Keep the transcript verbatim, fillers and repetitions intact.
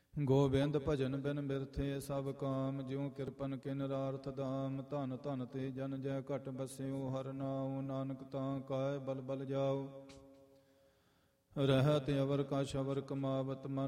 ਗੋਬਿੰਦ ਭਜਨ ਬਿਨ ਬਿਰਥੇ ਸਭ ਕਾਮ, ਜਿਉ ਕਿਰਪਨ ਕਿਨ ਰਾਰਥ ਦਾਮ। ਧਨ ਧਨ ਤੇ ਜਨ ਜੈ ਘਟ ਬਸਿਓ, ਹਰ ਨਾਉ ਨਾਨਕ ਤਾਂ ਕਾਇ ਬਲ ਬਲ ਜਾਓ। ਰਹਿਤ ਅਵਰ ਕਾ ਸ਼ਵਰ ਕਮਾਵਤ ਮਨ,